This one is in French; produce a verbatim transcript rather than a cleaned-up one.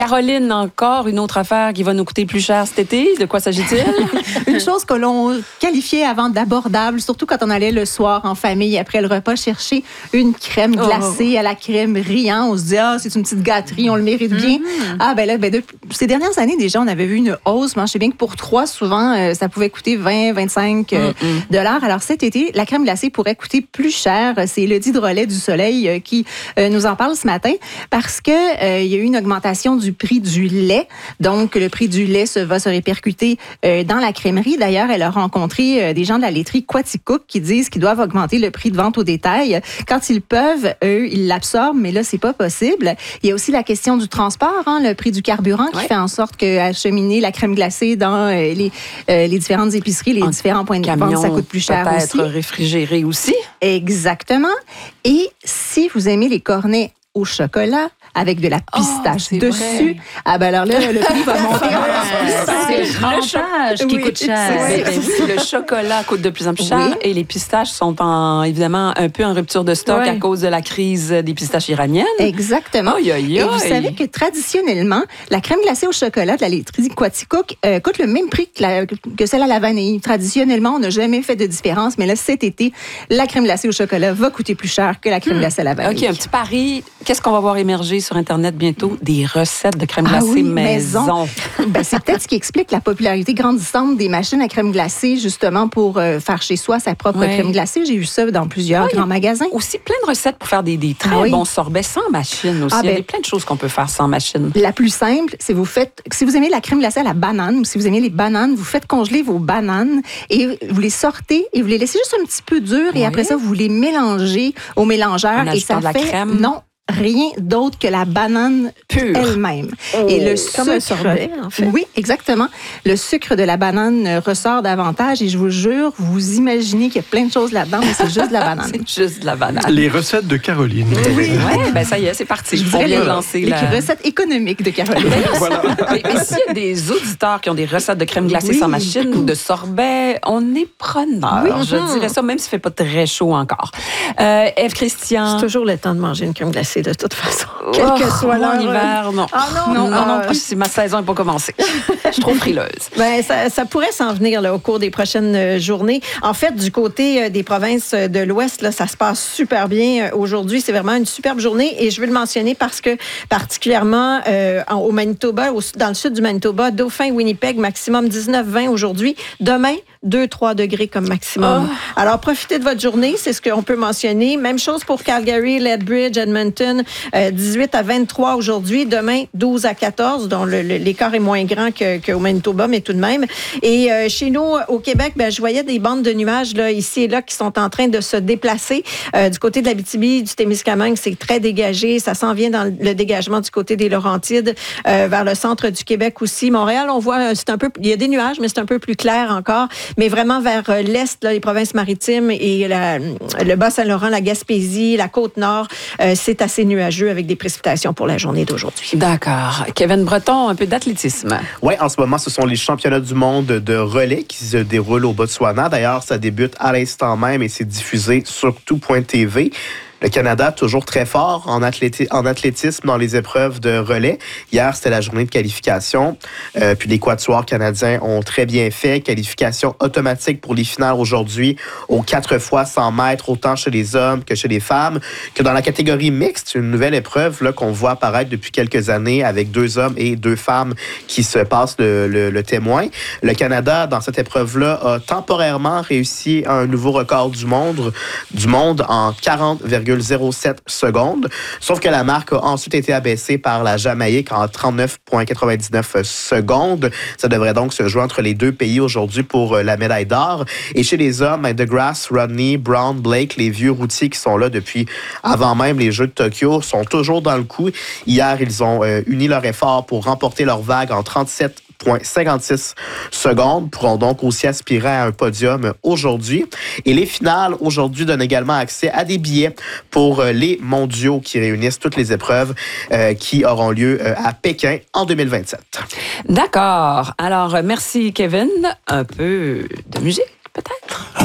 Caroline, encore une autre affaire qui va nous coûter plus cher cet été. De quoi s'agit-il? Une chose que l'on qualifiait avant d'abordable, surtout quand on allait le soir en famille après le repas chercher une crème glacée oh. à la crème riant. On se dit, ah, c'est une petite gâterie, on le mérite bien. Mm-hmm. Ah, ben là, ben de, ces dernières années, déjà, on avait vu une hausse. Mais je sais bien que pour trois, souvent, euh, ça pouvait coûter vingt, vingt-cinq euh, mm-hmm. dollars. Alors cet été, la crème glacée pourrait coûter plus cher. C'est Elodie Drolet du Soleil euh, qui euh, nous en parle ce matin parce qu'il euh, y a eu une augmentation du prix du lait. Donc, le prix du lait se, va se répercuter euh, dans la crèmerie. D'ailleurs, elle a rencontré euh, des gens de la laiterie Quaticook qui disent qu'ils doivent augmenter le prix de vente au détail. Quand ils peuvent, eux, ils l'absorbent, mais là, c'est pas possible. Il y a aussi la question du transport, hein, le prix du carburant qui ouais. fait en sorte qu'acheminer la crème glacée dans euh, les, euh, les différentes épiceries, les en différents points de vente, ça coûte plus cher aussi. Peut-être réfrigéré aussi. Exactement. Et si vous aimez les cornets au chocolat avec de la pistache oh, dessus, vrai. ah ben alors là, le prix va monter. C'est le chantage qui oui, coûte cher. Oui, oui, le chocolat coûte de plus en plus cher oui. et les pistaches sont en, évidemment un peu en rupture de stock oui. à cause de la crise des pistaches iraniennes. Exactement. Oh, yo, yo, et vous yo. savez que traditionnellement, la crème glacée au chocolat de la laiterie Quaticook euh, coûte le même prix que, la, que celle à la vanille. Traditionnellement, on n'a jamais fait de différence, mais là, cet été, la crème glacée au chocolat va coûter plus cher que la crème hmm. glacée à la vanille. OK, un petit pari. Qu'est-ce qu'on va voir émerger sur Internet bientôt? Des recettes de crème glacée ah oui, maison. maison. Ben, c'est peut-être ce qui explique la popularité grandissante des machines à crème glacée, justement, pour euh, faire chez soi sa propre ouais. crème glacée. J'ai vu ça dans plusieurs ouais, grands magasins. Aussi plein de recettes pour faire des, des très ah, oui. bons sorbets sans machine aussi. Ah, ben, il y a plein de choses qu'on peut faire sans machine. La plus simple, c'est vous faites, si vous aimez la crème glacée à la banane ou si vous aimez les bananes, vous faites congeler vos bananes et vous les sortez et vous les laissez juste un petit peu dures oui. et après ça, vous les mélangez au mélangeur en et ça de la fait... crème. Non. Rien d'autre que la banane pure elle-même. Oh, et le comme sucre, un sorbet, en fait. Oui, exactement. Le sucre de la banane ressort davantage et je vous jure, vous imaginez qu'il y a plein de choses là-dedans, mais c'est juste de la banane. C'est juste de la banane. Les recettes de Caroline. Oui, ouais, ben ça y est, c'est parti. Je On vient les, de lancer les la... recettes économiques de Caroline. Voilà. Mais, mais s'il y a des auditeurs qui ont des recettes de crème glacée oui. sans machine ou de sorbet, on est preneurs. Oui. Je dirais ça, même s'il ne fait pas très chaud encore. Euh, Ève Christian. C'est toujours le temps de manger une crème glacée de toute façon. Quel oh, que soit l'hiver, non. Ah non, non, non, non, euh... non ma saison n'est pas commencée. Je suis trop frileuse. Ben, ça, ça pourrait s'en venir là, au cours des prochaines journées. En fait, du côté des provinces de l'Ouest, là, ça se passe super bien aujourd'hui. C'est vraiment une superbe journée et je veux le mentionner parce que particulièrement euh, au Manitoba, au, dans le sud du Manitoba, Dauphin, Winnipeg, maximum dix-neuf vingt aujourd'hui. Demain, deux à trois degrés comme maximum. Oh. Alors, profitez de votre journée, c'est ce qu'on peut mentionner. Même chose pour Calgary, Lethbridge, Edmonton, euh, dix-huit à vingt-trois aujourd'hui. Demain, douze à quatorze, dont le, le, l'écart est moins grand que, qu'au Manitoba, mais tout de même. Et euh, chez nous, au Québec, ben, je voyais des bandes de nuages là, ici et là qui sont en train de se déplacer. Euh, du côté de l'Abitibi, du Témiscamingue, c'est très dégagé. Ça s'en vient dans le dégagement du côté des Laurentides, euh, vers le centre du Québec aussi. Montréal, on voit, c'est un peu, il y a des nuages, mais c'est un peu plus clair encore. Mais vraiment vers l'est, là, les provinces maritimes et la, le Bas-Saint-Laurent, la Gaspésie, la Côte-Nord, euh, c'est assez nuageux avec des précipitations pour la journée d'aujourd'hui. D'accord. Kevin Breton, un peu d'athlétisme. Oui, en ce moment, ce sont les championnats du monde de relais qui se déroulent au Botswana. D'ailleurs, ça débute à l'instant même et c'est diffusé sur tout point T V. Le Canada, toujours très fort en, athléti- en athlétisme dans les épreuves de relais. Hier, c'était la journée de qualification. Euh, puis les quatuors canadiens ont très bien fait. Qualification automatique pour les finales aujourd'hui aux quatre fois cent mètres, autant chez les hommes que chez les femmes. Que dans la catégorie mixte, une nouvelle épreuve là, qu'on voit apparaître depuis quelques années avec deux hommes et deux femmes qui se passent le, le, le témoin. Le Canada, dans cette épreuve-là, a temporairement réussi un nouveau record du monde, du monde en quarante virgule zéro sept secondes. Sauf que la marque a ensuite été abaissée par la Jamaïque en trente-neuf virgule quatre-vingt-dix-neuf secondes. Ça devrait donc se jouer entre les deux pays aujourd'hui pour la médaille d'or. Et chez les hommes, DeGrasse, Rodney, Brown, Blake, les vieux routiers qui sont là depuis avant même les Jeux de Tokyo, sont toujours dans le coup. Hier, ils ont euh, uni leur effort pour remporter leur vague en trente-sept virgule cinquante-six secondes, pourront donc aussi aspirer à un podium aujourd'hui. Et les finales aujourd'hui donnent également accès à des billets pour les mondiaux qui réunissent toutes les épreuves euh, qui auront lieu euh, à Pékin en deux mille vingt-sept. D'accord. Alors, merci Kevin. Un peu de musique, peut-être?